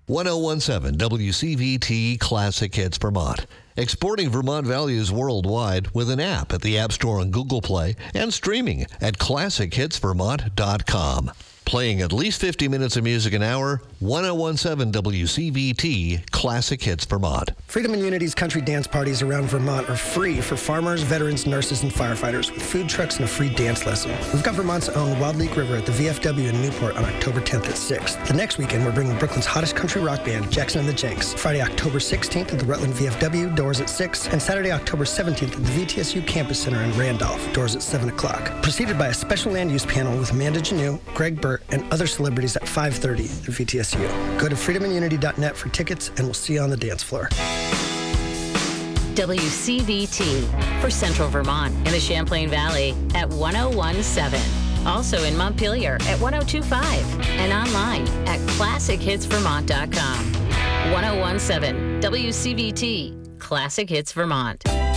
1017 WCVT Classic Hits Vermont. Exporting Vermont values worldwide with an app at the App Store and Google Play and streaming at ClassicHitsVermont.com. Playing at least 50 minutes of music an hour, 1017 WCVT Classic Hits Vermont. Freedom and Unity's country dance parties around Vermont are free for farmers, veterans, nurses, and firefighters with food trucks and a free dance lesson. We've got Vermont's own Wild Leak River at the VFW in Newport on October 10th at 6. The next weekend, we're bringing Brooklyn's hottest country rock band, Jackson and the Jenks. Friday, October 16th at the Rutland VFW, doors at 6. And Saturday, October 17th at the VTSU Campus Center in Randolph, doors at 7 o'clock. Preceded by a special land use panel with Amanda Janeau, Greg Burt, and other celebrities at 5:30 at VTSU. Go to freedomandunity.net for tickets, and we'll see you on the dance floor. WCVT for Central Vermont and the Champlain Valley at 1017. Also in Montpelier at 1025 and online at ClassicHitsVermont.com. 1017 WCVT Classic Hits Vermont.